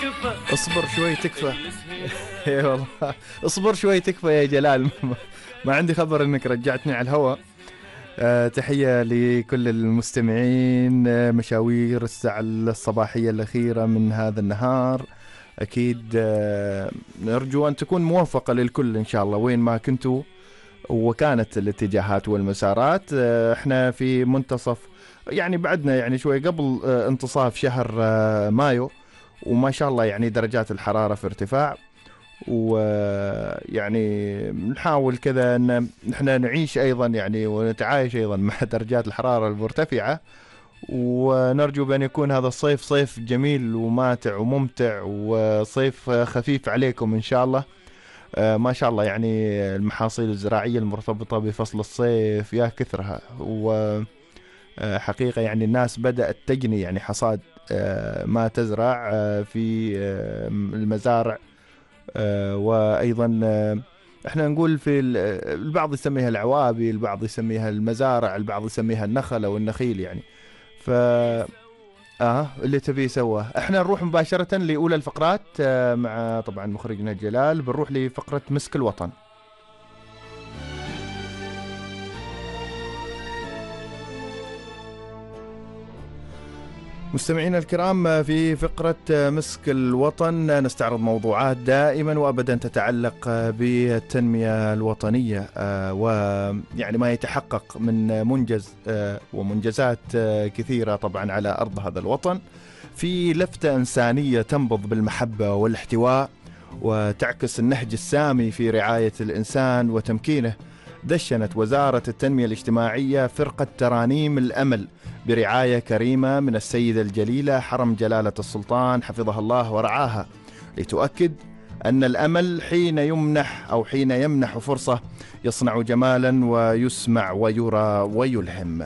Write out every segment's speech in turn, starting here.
اصبر شوي تكفى. اي والله اصبر شوي تكفى يا جلال. ما عندي خبر انك رجعتني على الهواء. تحية لكل المستمعين. مشاوير الساعة الصباحية الأخيرة من هذا النهار أكيد. نرجو أن تكون موفقة للكل إن شاء الله وين ما كنتوا وكانت الاتجاهات والمسارات. احنا في منتصف يعني بعدنا يعني شوي قبل انتصاف شهر مايو، وما شاء الله يعني درجات الحرارة في ارتفاع، ويعني نحاول كذا ان احنا نعيش ايضا يعني ونتعايش ايضا مع درجات الحرارة المرتفعة، ونرجو بأن يكون هذا الصيف صيف جميل وماتع وممتع وصيف خفيف عليكم إن شاء الله. ما شاء الله يعني المحاصيل الزراعية المرتبطة بفصل الصيف يا كثرها، وحقيقة يعني الناس بدأت تجني يعني حصاد ما تزرع في المزارع. وأيضا احنا نقول في البعض يسميها العوابي، البعض يسميها المزارع، البعض يسميها النخل أو النخيل يعني. ف اللي تبيه سواه. احنا نروح مباشرة لأولى الفقرات مع طبعا مخرجنا جلال. بنروح لفقرة مسك الوطن. مستمعينا الكرام، في فقرة مسك الوطن نستعرض موضوعات دائما وأبدا تتعلق بالتنمية الوطنية، ويعني ما يتحقق من منجز ومنجزات كثيرة طبعا على أرض هذا الوطن، في لفتة إنسانية تنبض بالمحبة والاحتواء وتعكس النهج السامي في رعاية الإنسان وتمكينه. دشنت وزارة التنمية الاجتماعية فرقة ترانيم الأمل برعاية كريمة من السيدة الجليلة حرم جلالة السلطان حفظها الله ورعاها، لتؤكد أن الأمل حين يمنح فرصة يصنع جمالا ويسمع ويرى ويلهم.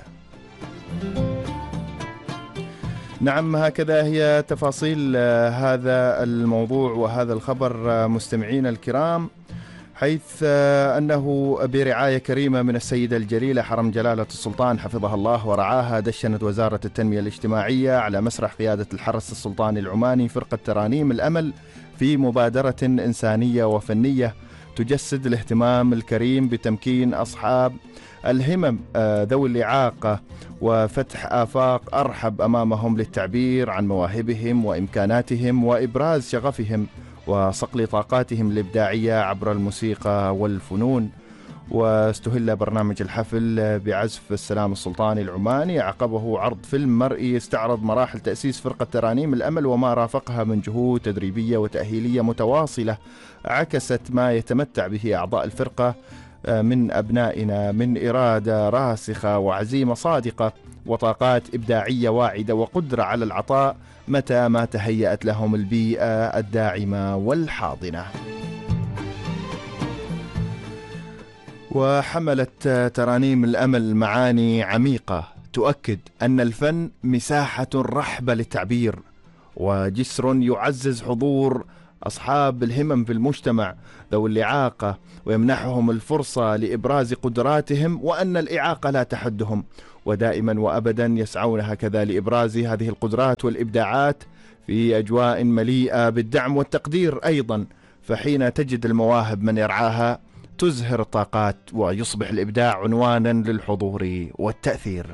نعم، هكذا هي تفاصيل هذا الموضوع وهذا الخبر مستمعين الكرام، حيث أنه برعاية كريمة من السيدة الجليلة حرم جلالة السلطان حفظها الله ورعاها، دشنت وزارة التنمية الاجتماعية على مسرح قيادة الحرس السلطاني العماني فرقة ترانيم الأمل في مبادرة إنسانية وفنية تجسد الاهتمام الكريم بتمكين أصحاب الهمم ذوي الإعاقة وفتح آفاق أرحب أمامهم للتعبير عن مواهبهم وإمكاناتهم وإبراز شغفهم وصقل طاقاتهم الإبداعية عبر الموسيقى والفنون. واستهل برنامج الحفل بعزف السلام السلطاني العماني، عقبه عرض فيلم مرئي يستعرض مراحل تأسيس فرقة ترانيم الأمل وما رافقها من جهود تدريبية وتأهيلية متواصلة، عكست ما يتمتع به أعضاء الفرقة من أبنائنا من إرادة راسخة وعزيمة صادقة وطاقات إبداعية واعدة وقدرة على العطاء متى ما تهيأت لهم البيئة الداعمة والحاضنة. وحملت ترانيم الأمل معاني عميقة تؤكد أن الفن مساحة رحبة للتعبير وجسر يعزز حضور أصحاب الهمم في المجتمع ذوي الإعاقة ويمنحهم الفرصة لإبراز قدراتهم، وأن الإعاقة لا تحدهم، ودائما وأبدا يسعون هكذا لإبراز هذه القدرات والإبداعات في أجواء مليئة بالدعم والتقدير أيضا. فحين تجد المواهب من يرعاها تزهر الطاقات ويصبح الإبداع عنوانا للحضور والتأثير.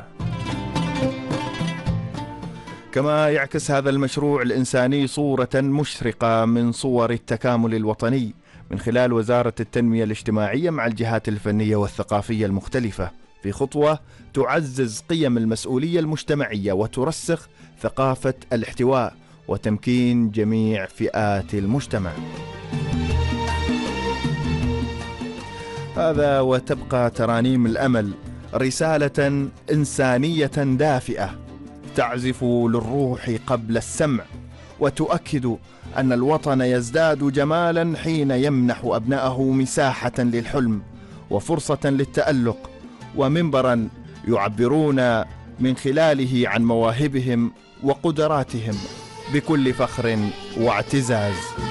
كما يعكس هذا المشروع الإنساني صورة مشرقة من صور التكامل الوطني من خلال وزارة التنمية الاجتماعية مع الجهات الفنية والثقافية المختلفة، في خطوة تعزز قيم المسؤولية المجتمعية وترسخ ثقافة الاحتواء وتمكين جميع فئات المجتمع. هذا وتبقى ترانيم الأمل رسالة إنسانية دافئة تعزف للروح قبل السمع، وتؤكد أن الوطن يزداد جمالا حين يمنح أبنائه مساحة للحلم وفرصة للتألق ومنبرا يعبرون من خلاله عن مواهبهم وقدراتهم بكل فخر واعتزاز.